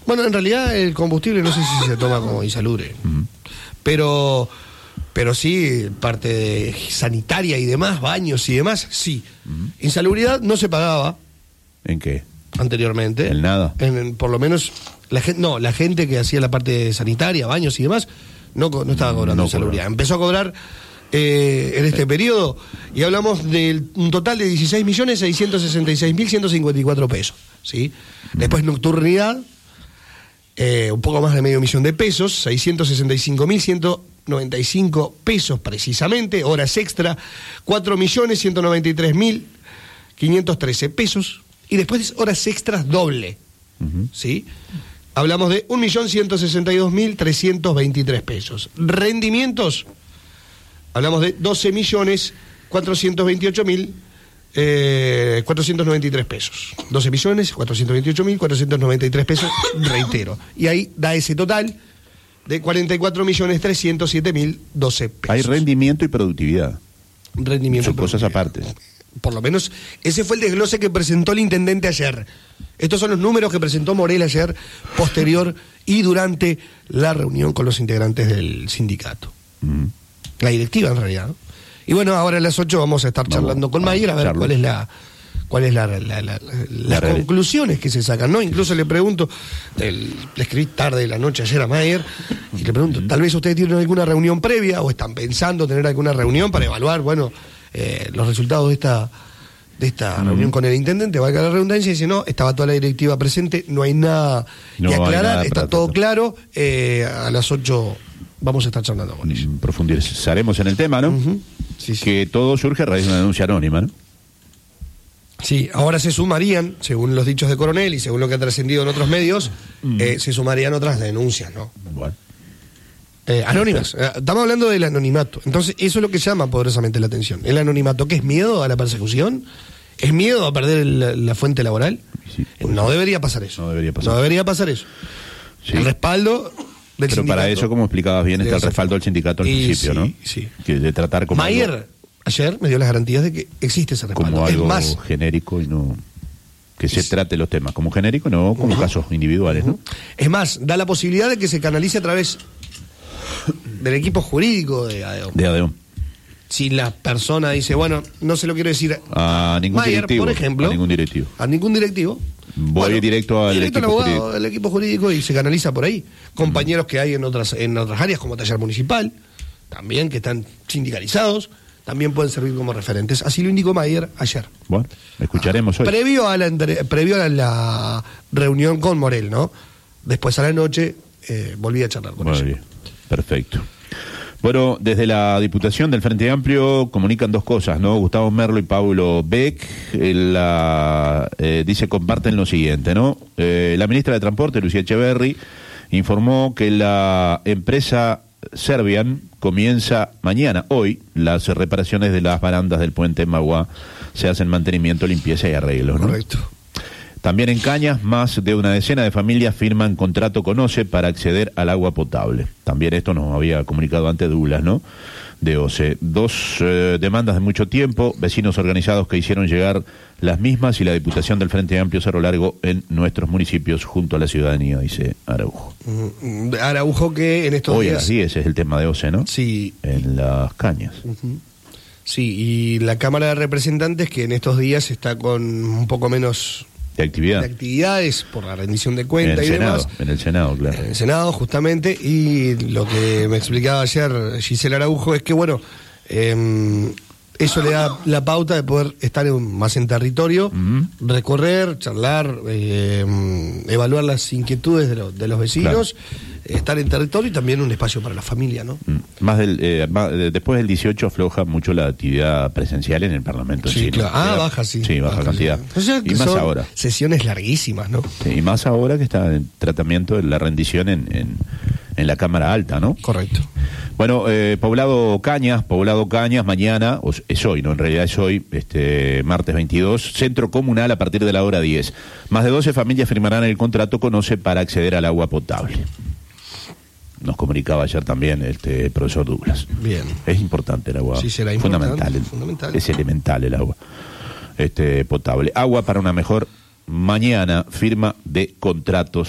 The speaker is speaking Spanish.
Bueno, en realidad el combustible no sé si se toma como insalubre, pero sí, parte de sanitaria y demás, baños y demás, sí. Insalubridad no se pagaba. ¿En qué? Anteriormente. ¿El nada? Por lo menos, la gente que hacía la parte sanitaria, baños y demás, no estaba cobrando insalubridad. Empezó a cobrar en este periodo, y hablamos de un total de 16.666.154 pesos, ¿sí? Después nocturnidad, un poco más de medio millón de pesos, 665.195 pesos precisamente. Horas extra, 4.193.513 pesos. Y después horas extras doble, ¿sí? Hablamos de 1.162.323 pesos. Rendimientos, hablamos de 12.428.493 pesos. 12.428.493 pesos, reitero. Y ahí da ese total de 44.307.012 pesos. Hay rendimiento y productividad. Rendimiento. Son cosas aparte. Por lo menos ese fue el desglose que presentó el intendente ayer. Estos son los números que presentó Morel ayer, posterior y durante la reunión con los integrantes del sindicato. La directiva, en realidad, ¿no? Y bueno, ahora a las 8 vamos a estar charlando con Mayer a ver cuál es las conclusiones que se sacan, ¿no? Incluso le pregunto, le escribí tarde de la noche ayer a Mayer, y le pregunto, tal vez ustedes tienen alguna reunión previa o están pensando tener alguna reunión para evaluar, bueno, los resultados de esta reunión con el intendente, valga la redundancia. Y dice, no, estaba toda la directiva presente, no hay nada que aclarar, está todo claro. A las 8 vamos a estar charlando con ellos. Profundizaremos en el tema, ¿no? Sí. Que todo surge a raíz de una denuncia anónima, ¿no? Sí, ahora se sumarían, según los dichos de Coronel y según lo que ha trascendido en otros medios, se sumarían otras denuncias, ¿no? Bueno. Anónimas. Estamos hablando del anonimato. Entonces, eso es lo que llama poderosamente la atención. ¿El anonimato qué es? ¿Miedo a la persecución? ¿Es miedo a perder la fuente laboral? Sí, no debería pasar eso. No debería pasar eso. Sí. El respaldo del Pero sindicato. para eso, como explicabas bien, está el respaldo del sindicato al principio, ¿no? Sí. Que de tratar como Mayer ayer me dio las garantías de que existe ese respaldo. Como algo es más, genérico y no... Que se trate los temas como genérico, no como casos individuales, ¿no? Es más, da la posibilidad de que se canalice a través del equipo jurídico de ADEOM. De ADEOM. Si la persona dice, bueno, no se lo quiero decir a ningún Mayer, directivo, por ejemplo, a ningún directivo. Voy directo al equipo abogado, jurídico. al equipo jurídico, y se canaliza por ahí. Compañeros que hay en otras áreas, como taller municipal, también que están sindicalizados, también pueden servir como referentes. Así lo indicó Mayer ayer. Bueno, escucharemos hoy. Previo a la reunión con Morel, ¿no? Después a la noche volví a charlar con ella. Bien, perfecto. Bueno, desde la Diputación del Frente Amplio comunican dos cosas, ¿no? Gustavo Merlo y Paulo Beck comparten lo siguiente, ¿no? La ministra de Transporte, Lucía Echeverri, informó que la empresa Servian comienza mañana, hoy, las reparaciones de las barandas del puente Magua. Se hacen mantenimiento, limpieza y arreglos, ¿no? Correcto. También en Cañas, más de una decena de familias firman contrato con OCE para acceder al agua potable. También esto nos había comunicado antes Douglas, ¿no? De OCE. Dos demandas de mucho tiempo, vecinos organizados que hicieron llegar las mismas y la Diputación del Frente Amplio Cerro Largo en nuestros municipios junto a la ciudadanía, dice Araujo. Araujo que en estos días... Hoy días... a las 10 es el tema de OCE, ¿no? Sí. En las Cañas. Sí, y la Cámara de Representantes que en estos días está con un poco menos... de actividades por la rendición de cuentas y demás. En el Senado, claro. En el Senado, justamente, y lo que me explicaba ayer Gisela Araujo es que, bueno, eso le da la pauta de poder estar más en territorio, recorrer, charlar, evaluar las inquietudes de los vecinos, estar en territorio y también un espacio para la familia, ¿no? Después del 18 afloja mucho la actividad presencial en el Parlamento. Sí, claro. Baja, sí. Sí, baja cantidad. O sea, y más ahora. Sesiones larguísimas, ¿no? Sí, y más ahora que está en tratamiento de la rendición en la Cámara Alta, ¿no? Correcto. Bueno, Poblado Cañas, mañana, es hoy, ¿no? En realidad es hoy, martes 22, centro comunal a partir de la hora 10. Más de 12 familias firmarán el contrato con OCE para acceder al agua potable. Nos comunicaba ayer también el profesor Douglas. Bien. Es importante el agua. Sí, será fundamental. Es elemental el agua potable. Agua para una mejor mañana, firma de contratos